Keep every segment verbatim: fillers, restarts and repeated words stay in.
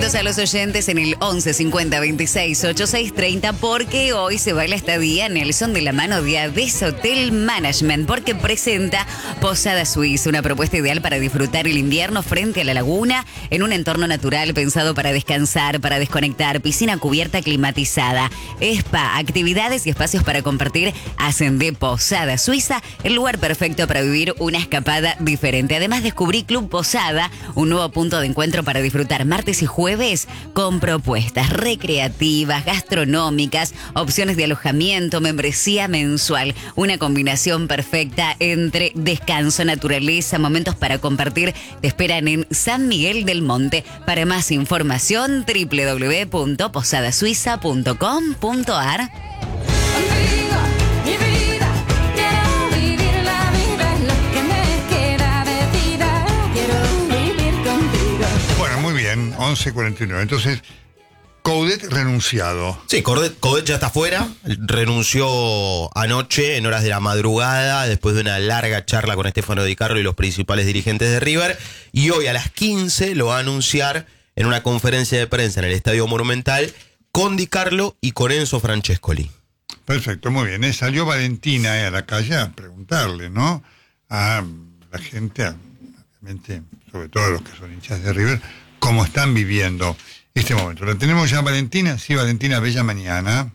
atentos a los oyentes en el once cincuenta veintiséis ochenta y seis treinta porque hoy se va la estadía Nelson de la mano de Ades Hotel Management porque presenta Posada Suiza, una propuesta ideal para disfrutar el invierno frente a la laguna en un entorno natural pensado para descansar, para desconectar, piscina cubierta climatizada, spa, actividades y espacios para compartir hacen de Posada Suiza el lugar perfecto para vivir una escapada diferente. Además descubrí Club Posada, un nuevo punto de encuentro para disfrutar martes y jueves con propuestas recreativas, gastronómicas, opciones de alojamiento, membresía mensual. Una combinación perfecta entre descanso, naturaleza, momentos para compartir. Te esperan en San Miguel del Monte. Para más información, doble u doble u doble u punto posada suiza punto com punto a r. once cuarenta y nueve. Entonces, Coudet renunciado. Sí, Coudet, Coudet ya está fuera. Renunció anoche en horas de la madrugada después de una larga charla con Stefano Di Carlo y los principales dirigentes de River. Y hoy a las quince lo va a anunciar en una conferencia de prensa en el Estadio Monumental con Di Carlo y con Enzo Francescoli. Perfecto, muy bien. ¿eh? Salió Valentina eh, a la calle a preguntarle, ¿no? A la gente, a, obviamente, sobre todo a los que son hinchas de River, cómo están viviendo este momento. ¿La tenemos ya, Valentina? Sí, Valentina, bella mañana.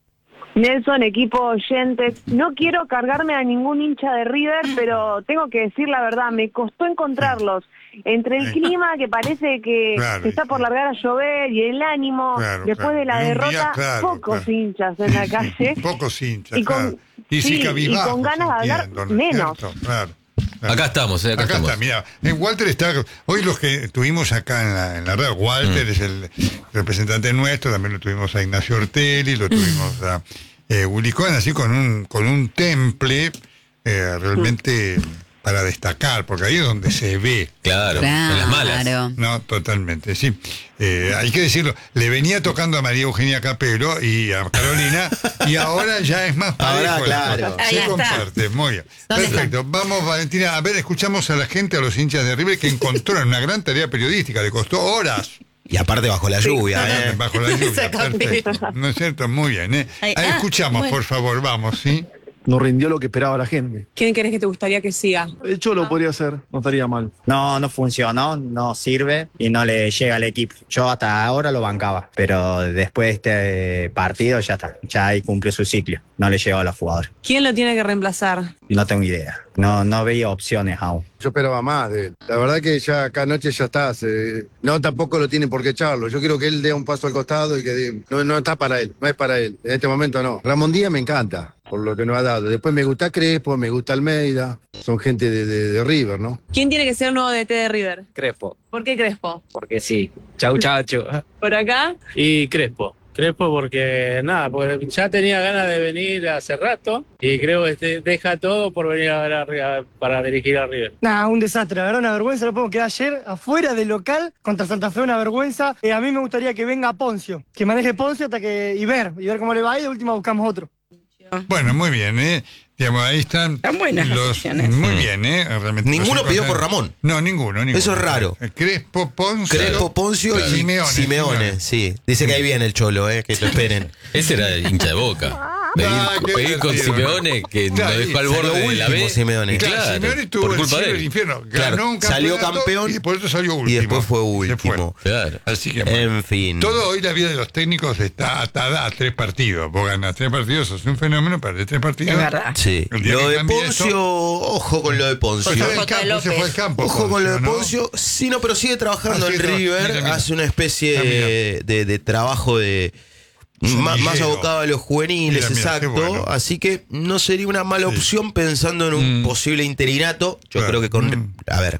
Nelson, equipo oyentes, no quiero cargarme a ningún hincha de River, pero tengo que decir la verdad, me costó encontrarlos. Entre el clima, que parece que claro, se está por largar a llover, y el ánimo, claro, después claro. de la En un derrota, día, claro, pocos claro. hinchas en la calle. Pocos hinchas, y con, claro. Y, sí, sí, y con ganas de hablar entiendo, ¿no es menos. cierto? Claro. Claro. Acá estamos, eh, acá, Acá estamos. está, mira, en Walter está, hoy los que tuvimos acá en la, en la red, Walter mm. es el representante nuestro, también lo tuvimos a Ignacio Ortelli, lo tuvimos a eh, Willy Cohen, así con un, con un temple eh, realmente para destacar, porque ahí es donde se ve. Claro, claro. en las malas. No, totalmente, sí. Eh, hay que decirlo, le venía tocando a María Eugenia Capelo y a Carolina, y ahora ya es más parejo. Ahora, claro. Se Ahí comparte, muy bien. ¿Dónde Perfecto. están? Vamos, Valentina, a ver, escuchamos a la gente, a los hinchas de River, que encontró en una gran tarea periodística, le costó horas. Y aparte bajo la lluvia, Sí, ¿eh? bajo la lluvia, perfecto. ¿No es cierto? Muy bien, ¿eh? Ay, Ahí ah, escuchamos, bueno. por favor, vamos, ¿sí? No rindió lo que esperaba la gente. ¿Quién crees que te gustaría que siga? El Cholo podría ser, no estaría mal. No, no funcionó, no sirve y no le llega al equipo. Yo hasta ahora lo bancaba, pero después de este partido ya está, ya ahí cumplió su ciclo. No le llegó a los jugadores. ¿Quién lo tiene que reemplazar? No tengo idea, no, no veía opciones aún. Yo esperaba más de él. La verdad que ya acá anoche ya está. Se... No, tampoco lo tiene por qué echarlo. Yo quiero que él dé un paso al costado y que dé... no, no está para él, no es para él. En este momento no. Ramón Díaz me encanta por lo que nos ha dado. Después me gusta Crespo, me gusta Almeida. Son gente de, de, de River, ¿no? ¿Quién tiene que ser el nuevo D T de River? Crespo, ¿Por qué Crespo? porque sí. Chau, chacho. ¿Por acá? Y Crespo. Crespo porque, nada, porque ya tenía ganas de venir hace rato y creo que te deja todo por venir a ver arriba para dirigir a River. Nah, un desastre, la verdad, una vergüenza. Lo podemos quedar ayer afuera del local contra Santa Fe, una vergüenza. Eh, a mí me gustaría que venga Poncio, que maneje Poncio hasta que y ver, y ver cómo le va y de última buscamos otro. Bueno, muy bien, ¿eh? Digamos, ahí están, están buenas los... las opciones. Muy bien, ¿eh? Realmente Ninguno pidió por Ramón. No, ninguno, ninguno. Eso es raro. Crespo, Poncio. Crespo, Poncio y Simeone. Simeone, sí. Dice que ahí viene el Cholo, ¿eh? Que lo esperen. Ese era hincha de Boca. Venir, Ah, qué venir con divertido. Simeone, que Claro, lo dejó al salió borde de la último B. Simeone. Y Claro, claro, Simeone tuvo por el culpa cielo de del él. infierno. Ganó Claro, un salió campeonato campeón y por eso salió último. Y después fue Se último. Claro. Así que, En fin. todo hoy la vida de los técnicos está atada a tres partidos. Vos ganás tres partidos, sos un fenómeno, perdés tres partidos. Es verdad. Sí. El día Lo que de cambie Poncio, eso- ojo con lo de Poncio. Se fue al Foto de campo, se López. fue al campo. Ojo con lo de ¿no? Poncio, sí, no, pero sigue trabajando Ah, en sigue traba- River, mira, mira. hace una especie Ah, mira. de, de- de trabajo de más, más Semillero. abocado a los juveniles, Mira, mira, exacto. qué bueno. Así que no sería una mala Sí. opción pensando en un Mm. posible interinato. Yo Claro. creo que con, Mm. a ver,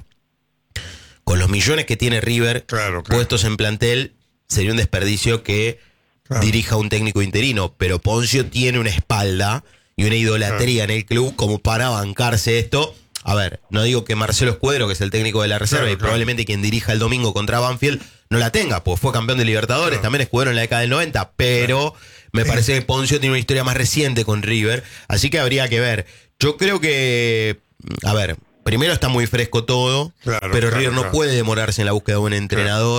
con los millones que tiene River Claro, claro. puestos en plantel, sería un desperdicio que Claro. dirija un técnico interino. Pero Poncio tiene una espalda y una idolatría en el club como para bancarse esto. A ver, no digo que Marcelo Escuedro, que es el técnico de la reserva Claro, y claro. probablemente quien dirija el domingo contra Banfield, no la tenga, pues fue campeón de Libertadores, Claro. también Escuedro en la década del noventa, pero me parece que Poncio tiene una historia más reciente con River, así que habría que ver. Yo creo que, a ver, primero está muy fresco todo, Claro, pero claro, River no claro. puede demorarse en la búsqueda de un entrenador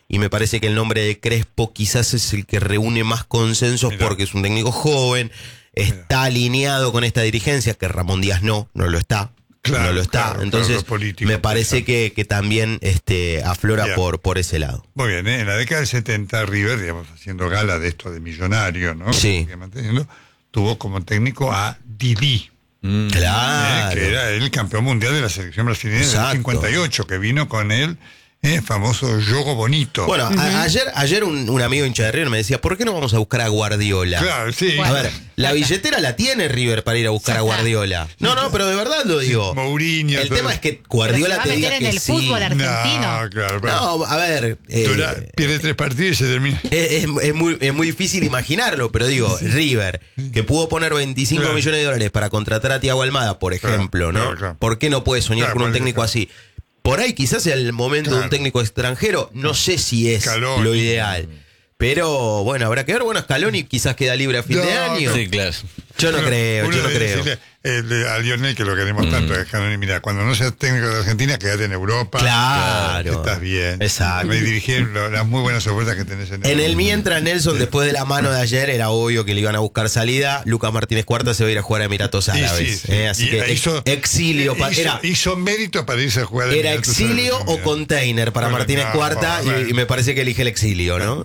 y me parece que el nombre de Crespo quizás es el que reúne más consensos Mirá. porque es un técnico joven, está Mirá. alineado con esta dirigencia, que Ramón Díaz no, no lo está. Claro, no lo está. Claro, Entonces, claro, me parece que, que también este, aflora por, por ese lado. Muy bien, ¿eh? En la década del setenta, River, digamos, haciendo gala de esto de millonario, ¿no? Sí. Manteniendo, tuvo como técnico a Didi. Mm. Claro. ¿eh? Que era el campeón mundial de la selección brasileña del cincuenta y ocho, que vino con él. Eh, famoso Jogo Bonito. Bueno, uh-huh. a, ayer, ayer un, un amigo hincha de River me decía, ¿por qué no vamos a buscar a Guardiola? Claro, sí. A ver, la billetera la tiene River para ir a buscar a Guardiola. No, no, pero de verdad lo digo. Mourinho. El todo. tema es que Guardiola te diga en que el sí. fútbol argentino. No, claro, pero no, a ver. Eh, Dura, pierde tres partidos y se termina. Es, es, es, muy, es muy difícil imaginarlo, pero digo, River, que pudo poner veinticinco claro. millones de dólares para contratar a Thiago Almada, por ejemplo, claro, ¿no? Claro, claro. ¿Por qué no puede soñar claro, con un técnico claro. así? Por ahí quizás sea el momento claro. de un técnico extranjero, no sé si es Scaloni. Lo ideal. Pero bueno, habrá que ver. Bueno, Scaloni quizás queda libre a fin no, de año. Sí, claro. Yo no uno, creo, uno yo no creo. Decirle, eh, a Lionel, que lo queremos mm. tanto, es Scaloni, mira, cuando no seas técnico de Argentina, quédate en Europa. Claro. Estás bien. Exacto. Me dirigieron lo, las muy buenas ofertas que tenés en el En el mientras, Nelson, sí. después de la mano de ayer, era obvio que le iban a buscar salida. Lucas Martínez Cuarta se va a ir a jugar a Emiratos Árabes. Sí, sí, sí. Eh, así y que hizo, exilio. Hizo, era, hizo mérito para irse a jugar a Era exilio Árabes, o container para bueno, Martínez no, Cuarta no, y, y me parece que elige el exilio, ¿no?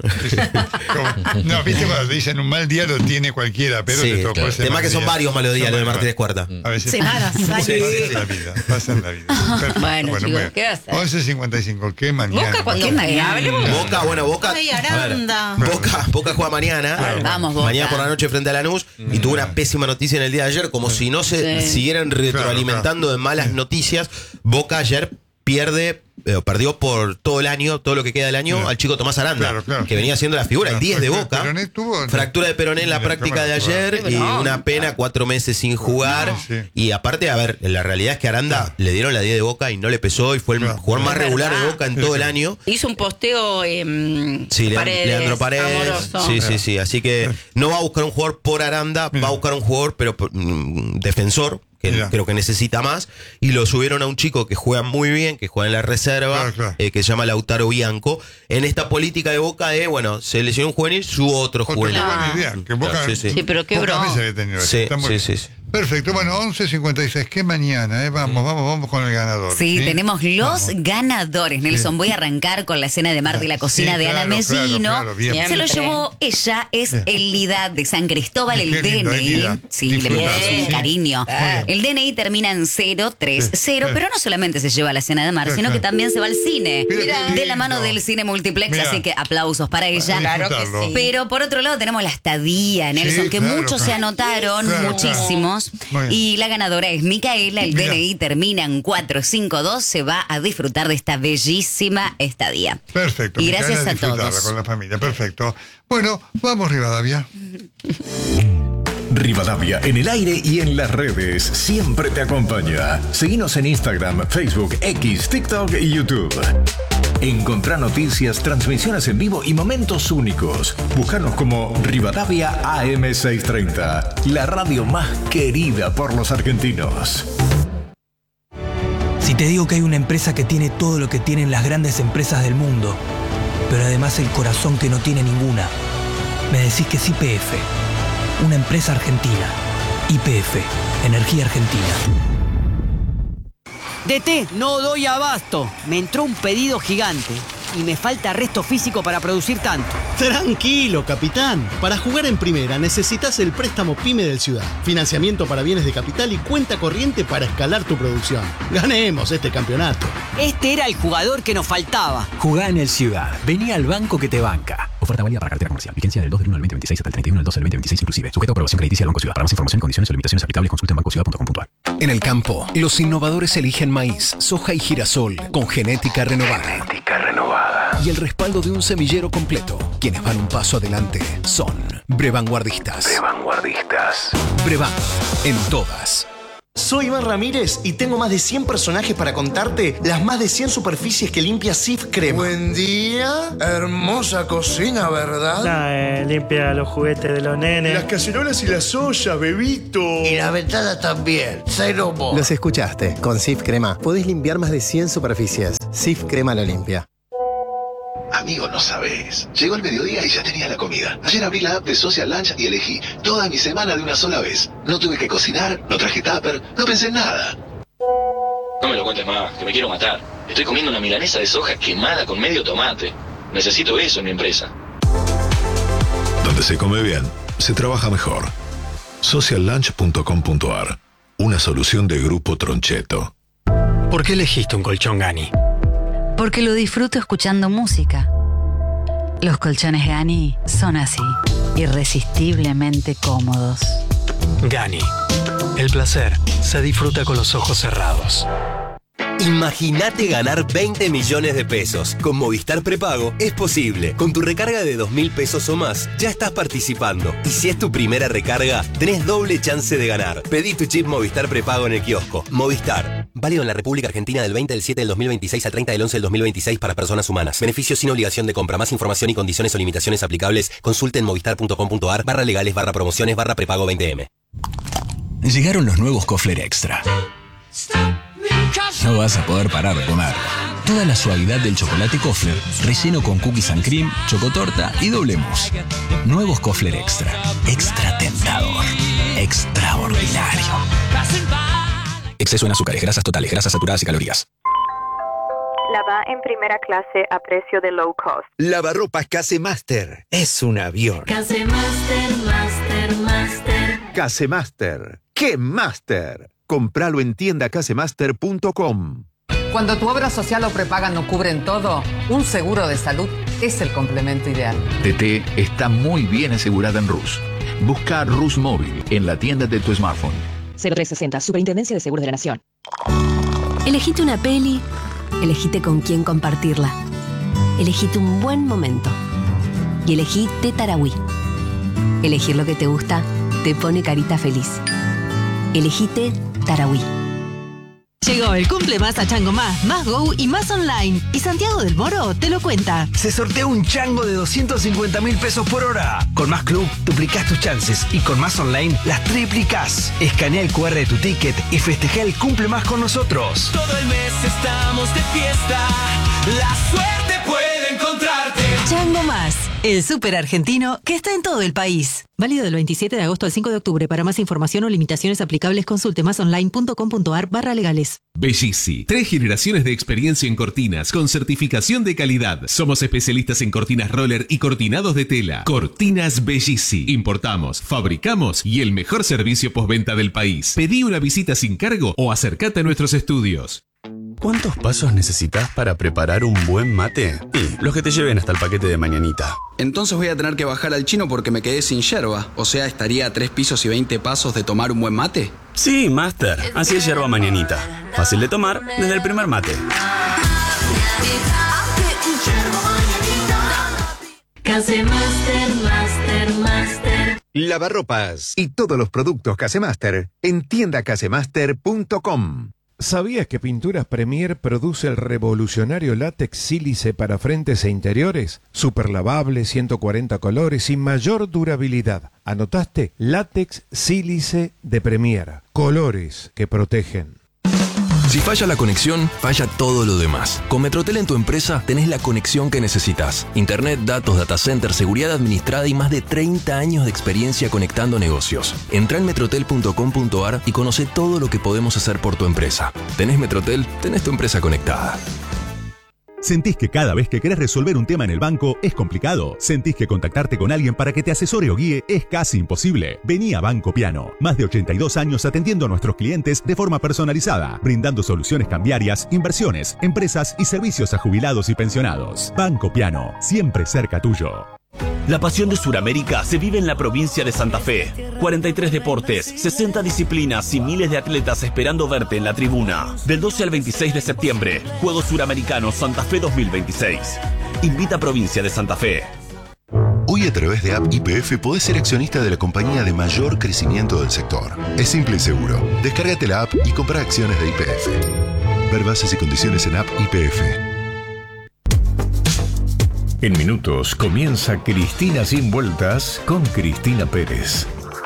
Como, no, viste cuando te dicen un mal día lo tiene cualquiera, pero sí, te tocó claro. ese Además que son día. varios malos días los de Martínez Cuarta. A veces sí, nada, pasa en la vida, pasa en la vida. Perfecto. Bueno, bueno chicos, bueno. ¿qué hacer? once cincuenta y cinco, ¿qué mañana? Boca cuando ¿Qué mañana? Boca, bueno, Boca. Ay, Aranda. Ver, Boca, Boca juega mañana. Claro. Vamos, Boca. Mañana por la noche frente a Lanús. Mm. Y tuvo una pésima noticia en el día de ayer, como si no se sí. siguieran retroalimentando claro, claro. de malas noticias. Boca ayer pierde, eh, perdió por todo el año, todo lo que queda del año, claro. al chico Tomás Aranda, claro, claro. que venía siendo la figura, claro, el diez de Boca. Peroné tuvo, fractura de peroné en la práctica de ayer y una pena, cuatro meses sin jugar. No, sí. Y aparte, a ver, la realidad es que a Aranda claro. le dieron la diez de Boca y no le pesó y fue el claro. jugador más regular de Boca en todo el año. Hizo un posteo eh, sí, Paredes, Leandro Paredes. Amoroso. Sí, sí, sí. Así que no va a buscar un jugador por Aranda, Mira. va a buscar un jugador, pero mm, defensor. Que Mira. creo que necesita más, y lo subieron a un chico que juega muy bien, que juega en la reserva, claro, claro. Eh, que se llama Lautaro Bianco, en esta política de Boca de, bueno, se lesionó un juvenil, su otro, otro juvenil. Ah. Idea, que Boca, claro, sí, sí. sí, pero quebró. Sí, sí, sí, sí. Perfecto, bueno, once cincuenta y seis, ¿qué mañana? Eh? Vamos, vamos, vamos con el ganador. Sí, ¿sí? tenemos los vamos. ganadores, Nelson. Sí. Voy a arrancar con la cena de Mar de la Cocina sí, de claro, Ana Mesino. Claro, claro, se lo llevó ella, es Elida de San Cristóbal, el D N I. Lindo, sí, le ponemos un cariño. Ah. El D N I termina en cero tres cero, sí. pero no solamente se lleva a la cena de Mar, sino claro. que también se va al cine. Mira, de la mano del Cine Multiplex, Mira. así que aplausos para ella. Claro que sí. Pero por otro lado tenemos la estadía, Nelson, sí, que claro, muchos claro. se anotaron, claro, muchísimos. Claro. Y la ganadora es Micaela, el Mira. D N I termina en cuatro cinco dos, se va a disfrutar de esta bellísima estadía. Perfecto. Y gracias a todos. Con la familia, perfecto. Bueno, vamos Rivadavia. Rivadavia en el aire y en las redes siempre te acompaña. Seguinos en Instagram, Facebook, X, TikTok y YouTube. Encontrá noticias, transmisiones en vivo y momentos únicos. Búscanos como Rivadavia A M seiscientos treinta, la radio más querida por los argentinos. Si te digo que hay una empresa que tiene todo lo que tienen las grandes empresas del mundo, pero además el corazón que no tiene ninguna, me decís que es Y P F, una empresa argentina. Y P F, Energía Argentina. D T, no doy abasto. Me entró un pedido gigante y me falta resto físico para producir tanto. Tranquilo, capitán. Para jugar en primera necesitas el préstamo PYME del Ciudad. Financiamiento para bienes de capital y cuenta corriente para escalar tu producción. Ganemos este campeonato. Este era el jugador que nos faltaba. Jugá en el Ciudad. Vení al banco que te banca. Oferta válida para cartera comercial. Vigencia del dos del uno al veinte veintiséis hasta el treinta y uno del dos del veinte veintiséis inclusive. Sujeto a aprobación crediticia del Banco Ciudad. Para más información, condiciones o limitaciones aplicables, consulta en banco ciudad punto com punto a r. En el campo, los innovadores eligen maíz, soja y girasol con genética renovada. Genética renovada. Y el respaldo de un semillero completo. Quienes van un paso adelante son Brevanguardistas. Brevanguardistas. Brevan, en todas. Soy Iván Ramírez y tengo más de cien personajes para contarte las más de cien superficies que limpia Cif Crema. Buen día, hermosa cocina, ¿verdad? Nah, eh, limpia los juguetes de los nenes. Las cacerolas y las ollas, bebito. Y la ventana también, cero mo. Los escuchaste, con Cif Crema podés limpiar más de cien superficies. Cif Crema lo limpia. Amigo, no sabés. Llegó el mediodía y ya tenía la comida. Ayer abrí la app de Social Lunch y elegí toda mi semana de una sola vez. No tuve que cocinar, no traje tupper, no pensé en nada. No me lo cuentes más, que me quiero matar. Estoy comiendo una milanesa de soja quemada con medio tomate. Necesito eso en mi empresa. Donde se come bien, se trabaja mejor. social lunch punto com punto a r. Una solución de Grupo Troncheto. ¿Por qué elegiste un colchón Gani? Porque lo disfruto escuchando música. Los colchones Gani son así, irresistiblemente cómodos. Gani. El placer se disfruta con los ojos cerrados. Imagínate ganar veinte millones de pesos. Con Movistar Prepago es posible. Con tu recarga de dos mil pesos o más, ya estás participando. Y si es tu primera recarga, tenés doble chance de ganar. Pedí tu chip Movistar Prepago en el kiosco. Movistar. Válido en la República Argentina del veinte del siete del dos mil veintiséis al treinta del once del dos mil veintiséis para personas humanas. Beneficios sin obligación de compra. Más información y condiciones o limitaciones aplicables. Consulte en movistar punto com punto a r barra legales barra promociones barra prepago veinte eme. Llegaron los nuevos Kofler Extra. No vas a poder parar de comer. Toda la suavidad del chocolate Kofler, relleno con cookies and cream, chocotorta y doble mousse. Nuevos Kofler Extra. Extra tentador. Extraordinario. Exceso en azúcares, grasas totales, grasas saturadas y calorías. Lava en primera clase a precio de low cost. Lavarropas Casemaster. Es un avión. Casemaster, Master, Master. Casemaster. ¡Qué Master! Compralo en tienda casemaster punto com. Cuando tu obra social o prepaga no cubren todo, un seguro de salud es el complemento ideal. T T está muy bien asegurada en Rus. Busca Rus Móvil en la tienda de tu smartphone. cero tres sesenta, Superintendencia de Seguros de la Nación. Elegite una peli, elegite con quién compartirla. Elegite un buen momento. Y elegí Té Tarahui. Elegir lo que te gusta te pone carita feliz. Elegite Tarahui. Llegó el cumple más a Chango Más, Más Go y Más Online. Y Santiago del Moro te lo cuenta. Se sortea un chango de doscientos cincuenta mil pesos por hora. Con Más Club duplicás tus chances y con Más Online las triplicás. Escanea el cu erre de tu ticket y festeja el cumple más con nosotros. Todo el mes estamos de fiesta. La suerte puede encontrarte. Chango Más, el súper argentino que está en todo el país. Válido del veintisiete de agosto al cinco de octubre. Para más información o limitaciones aplicables, consulte másonline punto com punto a r barra legales. Bellisi. Tres generaciones de experiencia en cortinas con certificación de calidad. Somos especialistas en cortinas roller y cortinados de tela. Cortinas Bellisi. Importamos, fabricamos y el mejor servicio postventa del país. Pedí una visita sin cargo o acércate a nuestros estudios. ¿Cuántos pasos necesitas para preparar un buen mate? Y los que te lleven hasta el paquete de mañanita. Entonces voy a tener que bajar al chino porque me quedé sin yerba. O sea, ¿estaría a tres pisos y veinte pasos de tomar un buen mate? Sí, Master. Así es yerba mañanita. Fácil de tomar desde el primer mate. Casemaster, Master, Master. Lavarropas y todos los productos Casemaster en tienda casemaster punto com. ¿Sabías que Pinturas Premier produce el revolucionario látex sílice para frentes e interiores? Super lavable, ciento cuarenta colores y mayor durabilidad. ¿Anotaste? Látex sílice de Premier. Colores que protegen. Si falla la conexión, falla todo lo demás. Con Metrotel en tu empresa tenés la conexión que necesitas. Internet, datos, data center, seguridad administrada y más de treinta años de experiencia conectando negocios. Entrá en metrotel punto com punto a r y conoce todo lo que podemos hacer por tu empresa. ¿Tenés Metrotel? Tenés tu empresa conectada. ¿Sentís que cada vez que querés resolver un tema en el banco es complicado? ¿Sentís que contactarte con alguien para que te asesore o guíe es casi imposible? Vení a Banco Piano. Más de ochenta y dos años atendiendo a nuestros clientes de forma personalizada, brindando soluciones cambiarias, inversiones, empresas y servicios a jubilados y pensionados. Banco Piano, siempre cerca tuyo. La pasión de Sudamérica se vive en la provincia de Santa Fe. cuarenta y tres deportes, sesenta disciplinas y miles de atletas esperando verte en la tribuna. Del doce al veintiséis de septiembre, Juegos Suramericanos Santa Fe dos mil veintiséis. Invita a Provincia de Santa Fe. Hoy a través de App Y P F podés ser accionista de la compañía de mayor crecimiento del sector. Es simple y seguro. Descárgate la app y compra acciones de Y P F. Ver bases y condiciones en App Y P F. En minutos comienza Cristina Sin Vueltas con Cristina Pérez.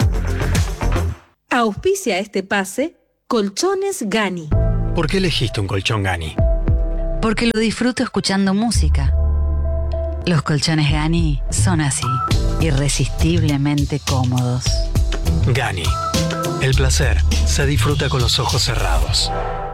Auspicia este pase Colchones Gani. ¿Por qué elegiste un colchón Gani? Porque lo disfruto escuchando música. Los colchones Gani son así, irresistiblemente cómodos. Gani. El placer se disfruta con los ojos cerrados.